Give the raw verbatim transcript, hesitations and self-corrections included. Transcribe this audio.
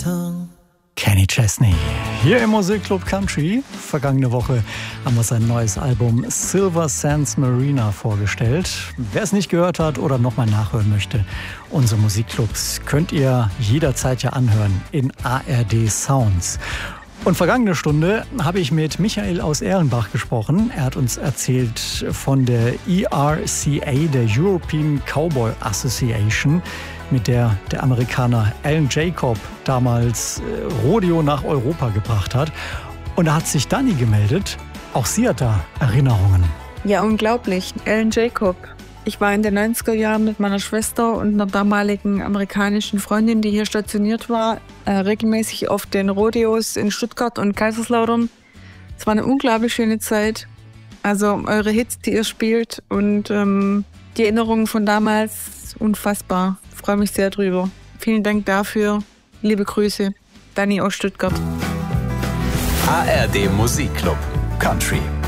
Kenny Chesney. Hier im Musikclub Country. Vergangene Woche haben wir sein neues Album Silver Sands Marina vorgestellt. Wer es nicht gehört hat oder nochmal nachhören möchte, unsere Musikclubs könnt ihr jederzeit ja anhören in A R D Sounds. Und vergangene Stunde habe ich mit Michael aus Erlenbach gesprochen. Er hat uns erzählt von der E R C A, der European Cowboy Association, mit der der Amerikaner Alan Jacob damals Rodeo nach Europa gebracht hat. Und da hat sich Dani gemeldet. Auch sie hat da Erinnerungen. Ja, unglaublich. Alan Jacob. Ich war in den neunziger Jahren mit meiner Schwester und einer damaligen amerikanischen Freundin, die hier stationiert war, äh, regelmäßig auf den Rodeos in Stuttgart und Kaiserslautern. Es war eine unglaublich schöne Zeit. Also eure Hits, die ihr spielt und ähm, die Erinnerungen von damals, unfassbar. Ich freue mich sehr drüber. Vielen Dank dafür. Liebe Grüße. Dani aus Stuttgart. A R D Musikclub Country.